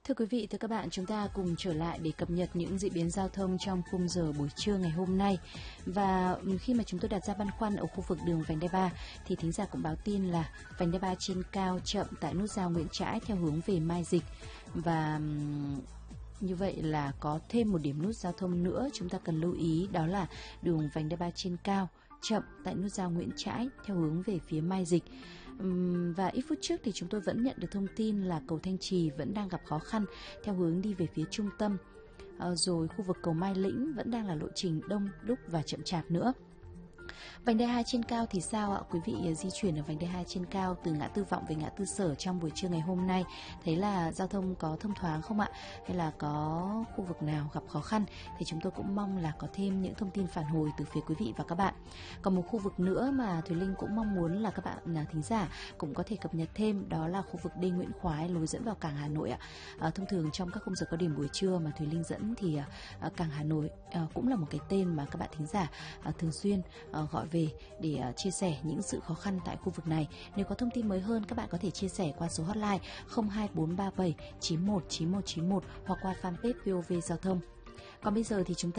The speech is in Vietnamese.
Thưa quý vị, thưa các bạn, chúng ta cùng trở lại để cập nhật những diễn biến giao thông trong khung giờ buổi trưa ngày hôm nay. Và khi mà chúng tôi đặt ra băn khoăn ở khu vực đường vành đai 3 thì thính giả cũng báo tin là vành đai 3 trên cao chậm tại nút giao Nguyễn Trãi theo hướng về Mai Dịch. Và như vậy là có thêm một điểm nút giao thông nữa chúng ta cần lưu ý, đó là đường vành đai 3 trên cao chậm tại nút giao Nguyễn Trãi theo hướng về phía Mai Dịch. Và ít phút trước thì chúng tôi vẫn nhận được thông tin là cầu Thanh Trì vẫn đang gặp khó khăn theo hướng đi về phía trung tâm. Rồi khu vực cầu Mai Lĩnh vẫn đang là lộ trình đông đúc và chậm chạp nữa. Vành đai 2 trên cao thì sao ạ? Quý vị di chuyển ở vành đai 2 trên cao từ ngã tư Vọng về ngã tư Sở trong buổi trưa ngày hôm nay, thấy là giao thông có thông thoáng không ạ? Hay là có khu vực nào gặp khó khăn? Thì chúng tôi cũng mong là có thêm những thông tin phản hồi từ phía quý vị và các bạn. Còn một khu vực nữa mà Thùy Linh cũng mong muốn là các bạn thính giả cũng có thể cập nhật thêm, đó là khu vực D Nguyễn Khoái lối dẫn vào cảng Hà Nội ạ. Thông thường trong các khung giờ cao điểm buổi trưa mà Thùy Linh dẫn thì cảng Hà Nội cũng là một cái tên mà các bạn thính giả thường xuyên gọi về để chia sẻ những sự khó khăn tại khu vực này. Nếu có thông tin mới hơn, các bạn có thể chia sẻ qua số hotline 02437 919191 hoặc qua fanpage VOV Giao thông. Còn bây giờ thì chúng ta